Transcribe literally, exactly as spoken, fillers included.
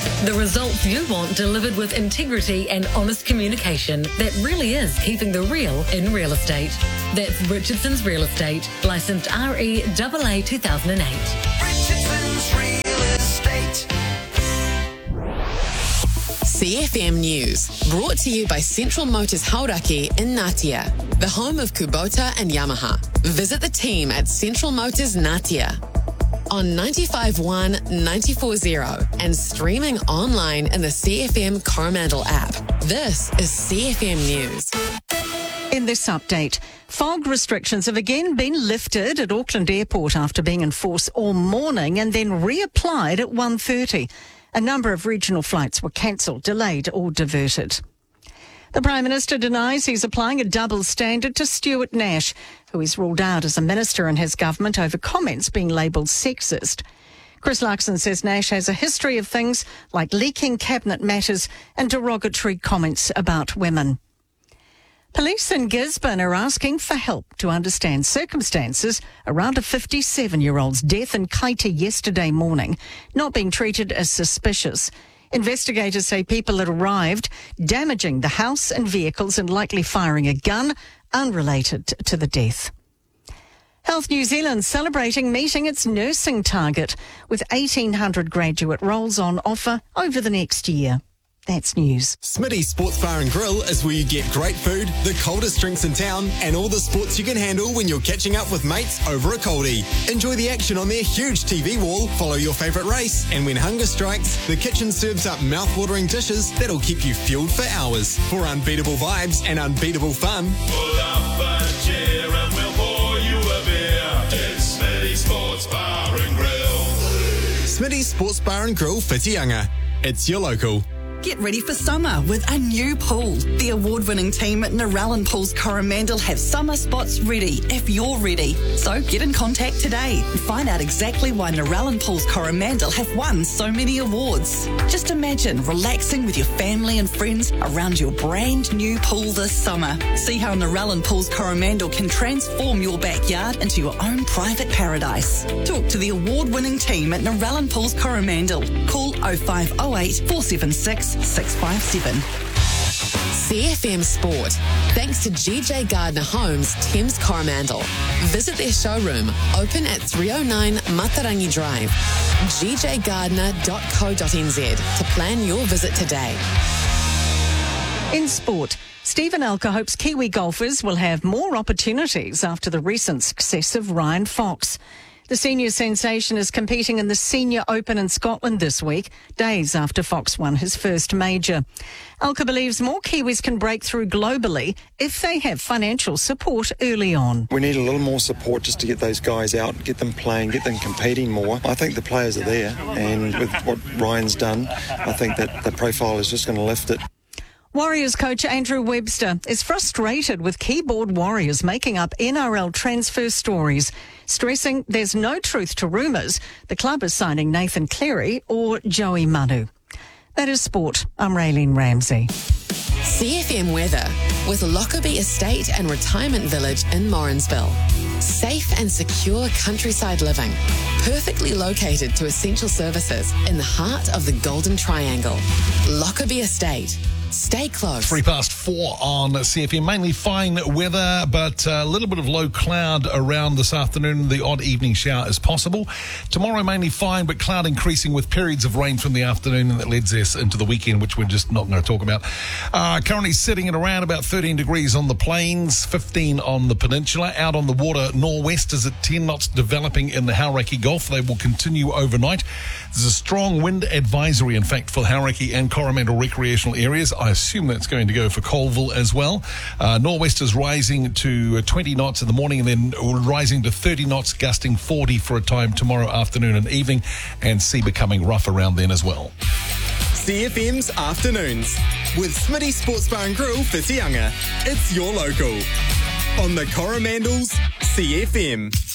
The results you want delivered with integrity and honest communication that really is keeping the real in real estate. That's Richardson's Real Estate, licensed R E A A two thousand eight. Richardson's Real Estate. C F M News, brought to you by Central Motors Hauraki in Ngatea, the home of Kubota and Yamaha. Visit the team at Central Motors Ngatea on ninety-five point one, ninety-four point zero and streaming online in the C F M Coromandel app. This is C F M News. In this update, fog restrictions have again been lifted at Auckland Airport after being in force all morning and then reapplied at one thirty. A number of regional flights were cancelled, delayed or diverted. The Prime Minister denies he's applying a double standard to Stuart Nash, who is ruled out as a minister in his government over comments being labelled sexist. Chris Luxon says Nash has a history of things like leaking cabinet matters and derogatory comments about women. Police in Gisborne are asking for help to understand circumstances around a fifty-seven-year-old's death in Kaiti yesterday morning, not being treated as suspicious. Investigators say people had arrived, damaging the house and vehicles and likely firing a gun, unrelated to the death. Health New Zealand celebrating meeting its nursing target with eighteen hundred graduate roles on offer over the next year. That's news. Smitty's Sports Bar and Grill is where you get great food, the coldest drinks in town, and all the sports you can handle when you're catching up with mates over a coldie. Enjoy the action on their huge T V wall, follow your favourite race, and when hunger strikes, the kitchen serves up mouth-watering dishes that'll keep you fueled for hours. For unbeatable vibes and unbeatable fun, pull up a chair and we'll pour you a beer. It's Smitty's Sports Bar and Grill. Smitty's Sports Bar and Grill, Whitianga. It's your local. Get ready for summer with a new pool. The award-winning team at Narellan Pools Coromandel have summer spots ready if you're ready. So get in contact today and find out exactly why Narellan Pools Coromandel have won so many awards. Just imagine relaxing with your family and friends around your brand new pool this summer. See how Narellan Pools Coromandel can transform your backyard into your own private paradise. Talk to the award-winning team at Narellan Pools Coromandel. Call oh five oh eight, four seven six, six five seven. C F M Sport, thanks to G J Gardner Homes, Thames Coromandel. Visit their showroom, open at three oh nine Matarangi Drive, g j gardner dot co dot n z to plan your visit today. In sport, Stephen Alker hopes Kiwi golfers will have more opportunities after the recent success of Ryan Fox. The senior sensation is competing in the Senior Open in Scotland this week, days after Fox won his first major. Alka believes more Kiwis can break through globally if they have financial support early on. We need a little more support just to get those guys out, get them playing, get them competing more. I think the players are there, and with what Ryan's done, I think that the profile is just going to lift it. Warriors coach Andrew Webster is frustrated with keyboard warriors making up N R L transfer stories, stressing there's no truth to rumours the club is signing Nathan Cleary or Joey Manu. That is sport. I'm Raylene Ramsey. C F M weather with Lockerbie Estate and Retirement Village in Morrinsville. Safe and secure countryside living, perfectly located to essential services in the heart of the Golden Triangle. Lockerbie Estate. Stay close. Three past four on C F M. Mainly fine weather, but a little bit of low cloud around this afternoon. The odd evening shower is possible. Tomorrow, mainly fine, but cloud increasing with periods of rain from the afternoon, and that leads us into the weekend, which we're just not going to talk about. Uh, currently sitting at around about thirteen degrees on the plains, fifteen on the peninsula. Out on the water, nor'west is at ten knots, developing in the Hauraki Gulf. They will continue overnight. There's a strong wind advisory, in fact, for Hauraki and Coromandel recreational areas. I assume that's going to go for Colville as well. Uh, nor'west is rising to twenty knots in the morning and then rising to thirty knots, gusting forty for a time tomorrow afternoon and evening, and sea becoming rough around then as well. C F M's Afternoons with Smitty Sports Bar and Grill, Whitianga. It's your local. On the Coromandel's C F M.